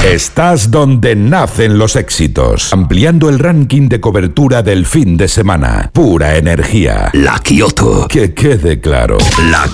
Estás donde nacen los éxitos, ampliando el ranking de cobertura del fin de semana. Pura energía. La Kioto. Que quede claro. La